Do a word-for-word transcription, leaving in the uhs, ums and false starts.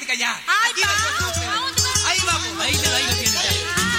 callar. Ay, Aquí no hay pa, cosa que hacer. ¿a dónde vas? Ahí vamos, ahí, ahí lo tienes ya.